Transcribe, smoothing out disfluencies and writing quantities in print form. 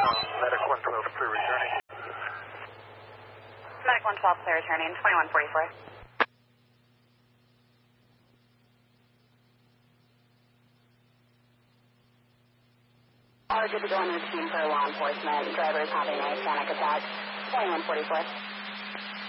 Medic 112 clear returning. Medic 112 clear returning, 2144. All good to go on routine for law enforcement. Drivers having a panic attack, 2144.